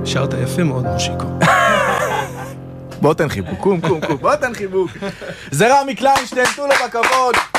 שרת יפה מאוד, מושיקו. בוא תן חיבוק, קום, בוא תן חיבוק. זה רמי קליינשטיין, תנו לו בכבוד.